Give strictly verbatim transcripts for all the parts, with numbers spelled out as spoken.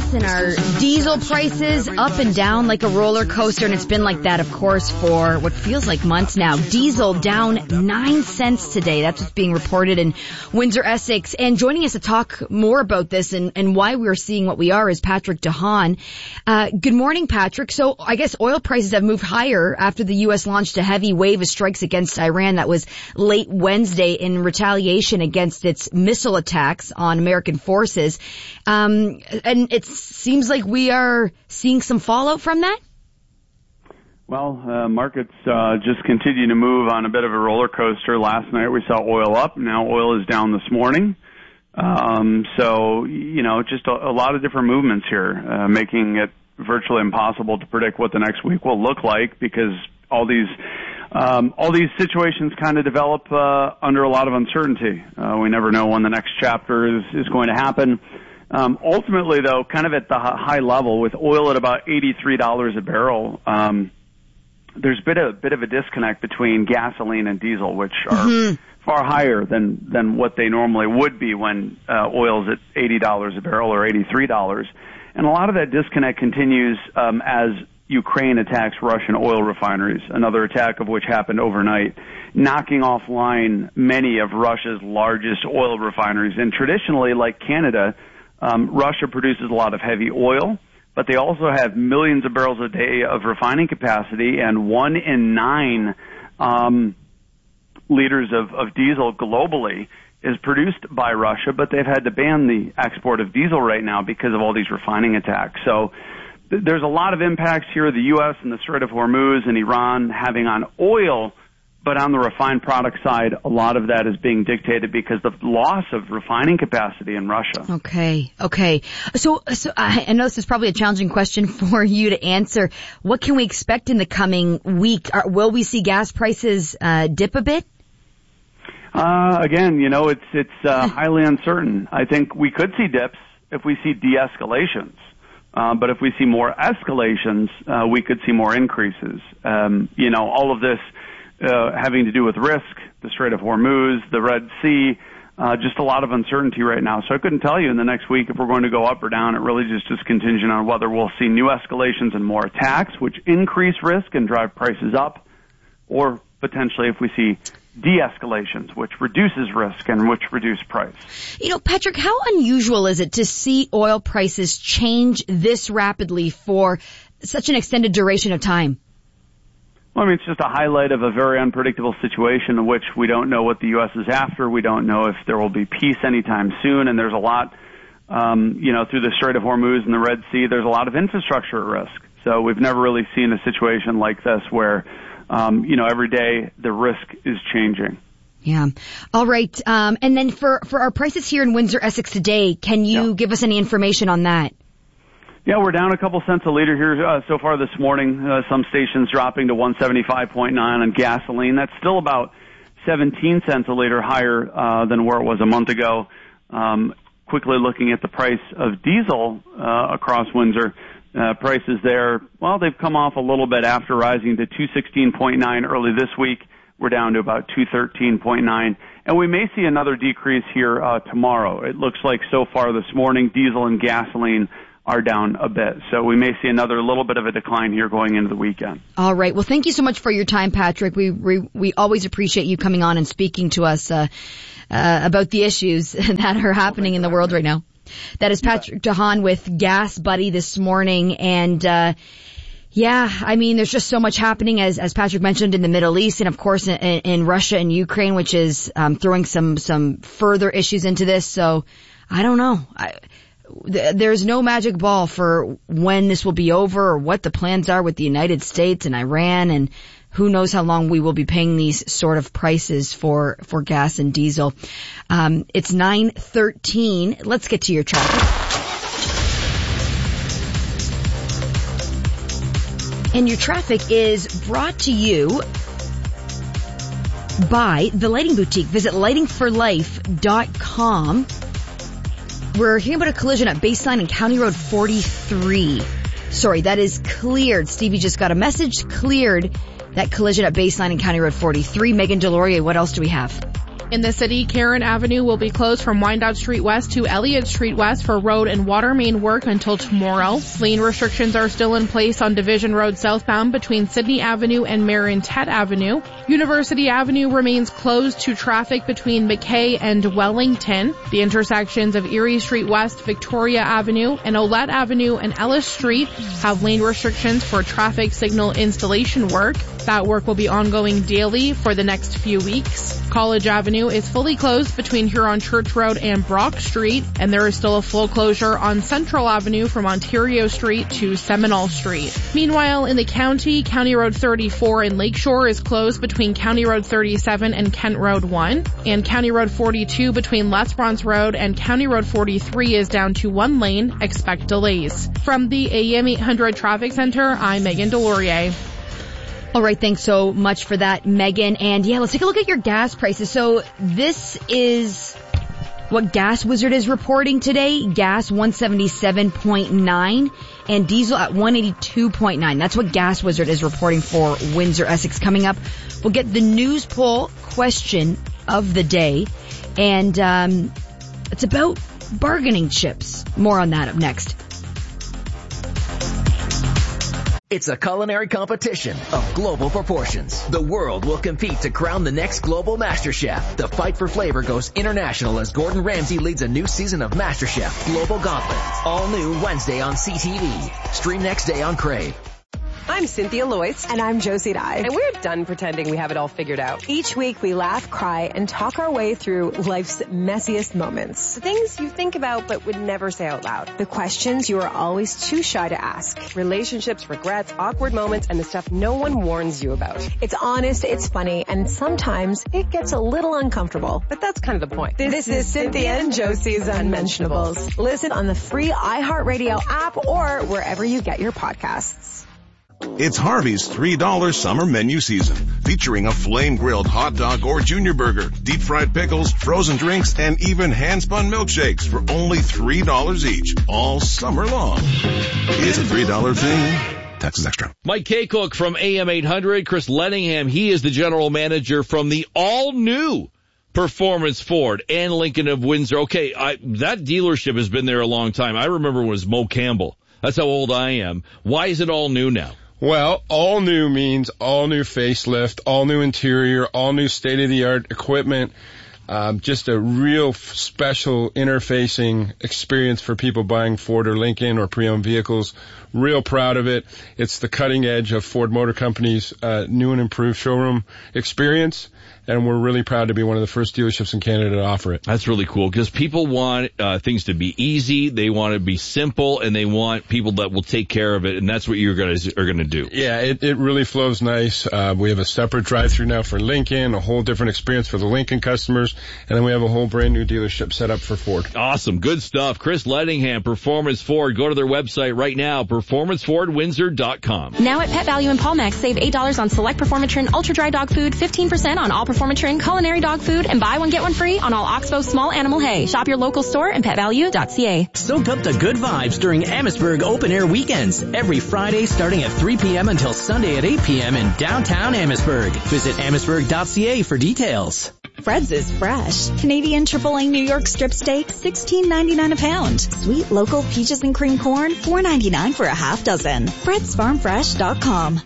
gas and our diesel prices up and down like a roller coaster, and it's been like that, of course, for what feels like months now. Diesel down nine cents today. That's what's being reported in Windsor, Essex. And joining us to talk more about this and, and why we're seeing what we are is Patrick De Haan. Uh, good morning, Patrick. So I guess oil prices have moved higher after the U S launched a heavy wave of strikes against Iran that was late Wednesday in retaliation against its missile attacks on American forces. Um, and it seems like we are seeing some fallout from that. Well, uh, markets uh, just continue to move on a bit of a roller coaster. Last night we saw oil up. Now oil is down this morning. Um, so, you know, just a, a lot of different movements here, uh, making it virtually impossible to predict what the next week will look like, because all these um, all these situations kind of develop uh, under a lot of uncertainty. Uh, we never know when the next chapter is, is going to happen. Um, ultimately, though, kind of at the high level, with oil at about eighty-three dollars a barrel, um, there's a bit of, bit of a disconnect between gasoline and diesel, which are mm-hmm. far higher than, than what they normally would be when uh, oil's at eighty dollars a barrel or eighty-three dollars. And a lot of that disconnect continues um, as Ukraine attacks Russian oil refineries, another attack of which happened overnight, knocking offline many of Russia's largest oil refineries. And traditionally, like Canada, um, Russia produces a lot of heavy oil, but they also have millions of barrels a day of refining capacity, and one in nine um, liters of, of diesel globally is produced by Russia, but they've had to ban the export of diesel right now because of all these refining attacks. So th- there's a lot of impacts here, the U S and the Strait of Hormuz and Iran having on oil, but on the refined product side, a lot of that is being dictated because of the loss of refining capacity in Russia. Okay, okay. So, so I know this is probably a challenging question for you to answer. What can we expect in the coming week? Are, will we see gas prices uh, dip a bit? Uh, again, you know, it's it's uh, highly uncertain. I think we could see dips if we see de-escalations. Uh, but if we see more escalations, uh, we could see more increases. Um, you know, all of this uh, having to do with risk, the Strait of Hormuz, the Red Sea, uh, just a lot of uncertainty right now. So I couldn't tell you in the next week if we're going to go up or down. It really just is contingent on whether we'll see new escalations and more attacks, which increase risk and drive prices up, or potentially if we see de-escalations, which reduces risk and which reduce price. You know, Patrick, how unusual is it to see oil prices change this rapidly for such an extended duration of time? Well, I mean, it's just a highlight of a very unpredictable situation in which we don't know what the U S is after. We don't know if there will be peace anytime soon, and there's a lot, um, you know, through the Strait of Hormuz and the Red Sea, there's a lot of infrastructure at risk. So we've never really seen a situation like this where Um, you know, every day the risk is changing. Yeah. All right. Um, and then for, for our prices here in Windsor, Essex today, can you yeah. give us any information on that? Yeah, we're down a couple cents a liter here uh, so far this morning. Uh, some stations dropping to one seventy-five point nine on gasoline. That's still about seventeen cents a liter higher uh, than where it was a month ago. Um, quickly looking at the price of diesel uh, across Windsor. Uh, prices there, well, they've come off a little bit after rising to two sixteen point nine early this week. We're down to about two thirteen point nine. And we may see another decrease here uh, tomorrow. It looks like so far this morning, diesel and gasoline are down a bit. So we may see another little bit of a decline here going into the weekend. All right. Well, thank you so much for your time, Patrick. We we, we always appreciate you coming on and speaking to us uh, uh, about the issues that are happening in the world right now. That is Patrick De Haan with Gas Buddy this morning. And, uh, yeah, I mean, there's just so much happening, as, as Patrick mentioned, in the Middle East and, of course, in, in Russia and Ukraine, which is, um, throwing some, some further issues into this. So I don't know. I, th- there's no magic ball for when this will be over or what the plans are with the United States and Iran, and who knows how long we will be paying these sort of prices for, for gas and diesel. Um, it's nine thirteen. Let's get to your traffic. And your traffic is brought to you by The Lighting Boutique. Visit lighting for life dot com. We're hearing about a collision at Baseline and County Road forty-three. Sorry, that is cleared. Stevie just got a message. Cleared that collision at Baseline and County Road forty-three. Megan Deloria, what else do we have? In the city, Karen Avenue will be closed from Wyandotte Street West to Elliott Street West for road and water main work until tomorrow. Lane restrictions are still in place on Division Road southbound between Sydney Avenue and Marin-Tet Avenue. University Avenue remains closed to traffic between McKay and Wellington. The intersections of Erie Street West, Victoria Avenue, and Olette Avenue and Ellis Street have lane restrictions for traffic signal installation work. That work will be ongoing daily for the next few weeks. College Avenue is fully closed between Huron Church Road and Brock Street, and there is still a full closure on Central Avenue from Ontario Street to Seminole Street. Meanwhile, in the county, County Road thirty-four in Lakeshore is closed between County Road thirty-seven and Kent Road one, and County Road forty-two between Lesbronce Road and County Road forty-three is down to one lane. Expect delays. From the A M eight hundred Traffic Center, I'm Megan Delorier. All right, thanks so much for that, Megan. And yeah, let's take a look at your gas prices. So this is what Gas Wizard is reporting today. Gas one seventy-seven point nine and diesel at one eighty-two point nine. That's what Gas Wizard is reporting for Windsor, Essex. Coming up, we'll get the news poll question of the day. And um, it's about bargaining chips. More on that up next. It's a culinary competition of global proportions. The world will compete to crown the next global master chef. The fight for flavor goes international as Gordon Ramsay leads a new season of MasterChef Global Gauntlet. All new Wednesday on C T V. Stream next day on Crave. I'm Cynthia Loyce. And I'm Josie Dye. And we're done pretending we have it all figured out. Each week we laugh, cry, and talk our way through life's messiest moments. The things you think about but would never say out loud. The questions you are always too shy to ask. Relationships, regrets, awkward moments, and the stuff no one warns you about. It's honest, it's funny, and sometimes it gets a little uncomfortable. But that's kind of the point. This, this is Cynthia and Josie's Unmentionables. Listen on the free iHeartRadio app or wherever you get your podcasts. It's Harvey's three dollar summer menu season, featuring a flame-grilled hot dog or junior burger, deep-fried pickles, frozen drinks, and even hand-spun milkshakes for only three dollars each, all summer long. It's a three dollar thing. Taxes extra. Mike Kaycook from A M eight hundred. Chris Lettingham, he is the general manager from the all-new Performance Ford and Lincoln of Windsor. Okay, I, that dealership has been there a long time. I remember when it was Mo Campbell. That's how old I am. Why is it all new now? Well, all new means all new facelift, all new interior, all new state-of-the-art equipment, um, just a real f- special interfacing experience for people buying Ford or Lincoln or pre-owned vehicles. Real proud of it. It's the cutting edge of Ford Motor Company's uh, new and improved showroom experience. And we're really proud to be one of the first dealerships in Canada to offer it. That's really cool because people want uh, things to be easy, they want to be simple, and they want people that will take care of it, and that's what you guys are going to do. Yeah, it, it really flows nice. Uh, we have a separate drive-through now for Lincoln, a whole different experience for the Lincoln customers, and then we have a whole brand new dealership set up for Ford. Awesome. Good stuff. Chris Lettingham, Performance Ford. Go to their website right now, performance ford windsor dot com. Now at Pet Value in Palmex, save eight dollars on select Performatrin Ultra Dry Dog Food, fifteen percent on all Performatrin culinary dog food, and buy one get one free on all Oxbow small animal hay. Shop your local store and pet value dot c a. Soak up the good vibes during Amherstburg Open Air Weekends. Every Friday starting at three p.m. until Sunday at eight p.m. in downtown Amherstburg. Visit amherstburg dot c a for details. Fred's is fresh. Canadian Triple A New York strip steak, sixteen ninety-nine a pound. Sweet local peaches and cream corn, four ninety-nine for a half dozen. Fred's Farm Fresh dot com.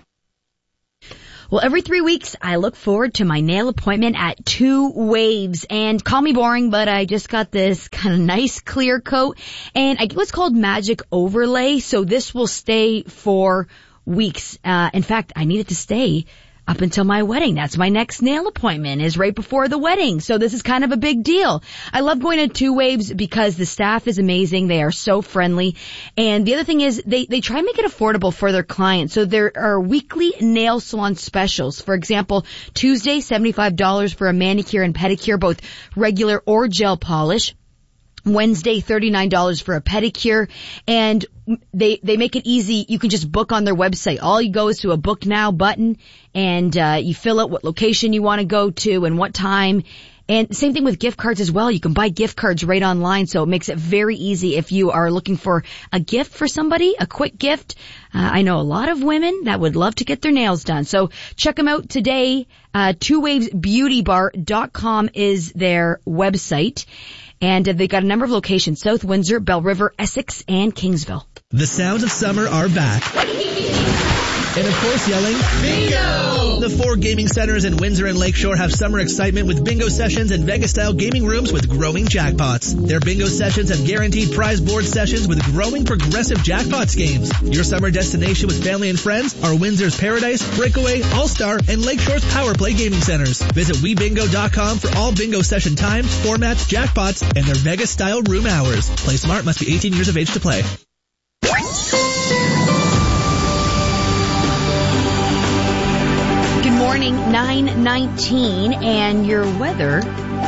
Well, every three weeks, I look forward to my nail appointment at Two Waves. And call me boring, but I just got this kind of nice clear coat. And I get what's called Magic Overlay, so this will stay for weeks. Uh, in fact, I need it to stay up until my wedding. That's my next nail appointment, is right before the wedding. So this is kind of a big deal. I love going to Two Waves because the staff is amazing. They are so friendly. And the other thing is they, they try and make it affordable for their clients. So there are weekly nail salon specials. For example, Tuesday, seventy-five dollars for a manicure and pedicure, both regular or gel polish. Wednesday, thirty-nine dollars for a pedicure, and they they make it easy. You can just book on their website. All you go is to a book now button, and uh you fill out what location you want to go to and what time, And same thing with gift cards as well. You can buy gift cards right online, so it makes it very easy if you are looking for a gift for somebody, a quick gift. Uh, I know a lot of women that would love to get their nails done. So check them out today. Uh, two waves beauty bar dot com is their website. And uh, they've got a number of locations: South Windsor, Bell River, Essex, and Kingsville. The sounds of summer are back. And of course yelling, Bingo! The four gaming centers in Windsor and Lakeshore have summer excitement with bingo sessions and Vegas-style gaming rooms with growing jackpots. Their bingo sessions have guaranteed prize board sessions with growing progressive jackpots games. Your summer destination with family and friends are Windsor's Paradise, Breakaway, All-Star, and Lakeshore's Power Play gaming centers. Visit we bingo dot com for all bingo session times, formats, jackpots, and their Vegas-style room hours. Play smart, must be eighteen years of age to play. Good morning, nine nineteen, and your weather.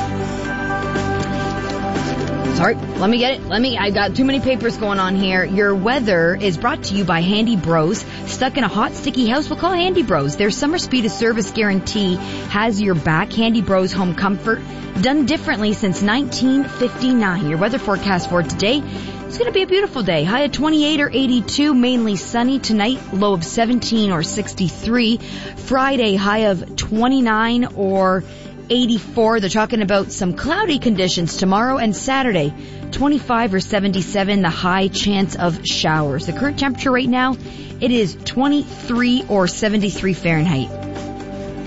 Sorry, let me get it. Let me, I got too many papers going on here. Your weather is brought to you by Handy Bros. Stuck in a hot, sticky house? Well, call Handy Bros. Their summer speed of service guarantee has your back. Handy Bros Home Comfort, done differently since nineteen fifty-nine. Your weather forecast for today: it's going to be a beautiful day. High of twenty-eight or eighty-two, mainly sunny tonight. Low of seventeen or sixty-three. Friday, high of twenty-nine or eighty-four. They're talking about some cloudy conditions tomorrow, and Saturday, twenty-five or seventy-seven, the high chance of showers. The current temperature right now, it is twenty-three or seventy-three Fahrenheit.